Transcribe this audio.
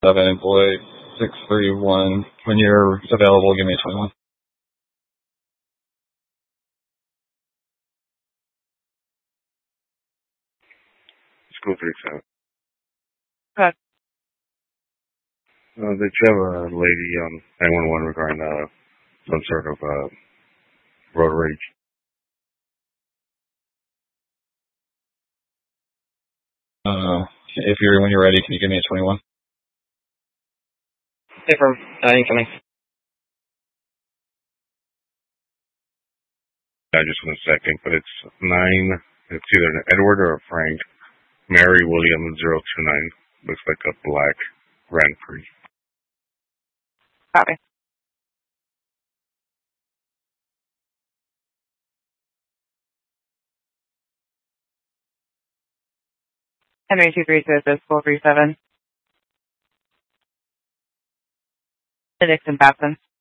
employee 631. When you're available, give me a 21. School 37. Okay. Did you have a lady on 911 regarding some sort of road rage? When you're ready, can you give me a 21? Different. Incoming. Just 1 second, but it's 9. It's either an Edward or a Frank. Mary William 029. Looks like a black Grand Prix. Copy. Henry 236 437. Dixon Babson.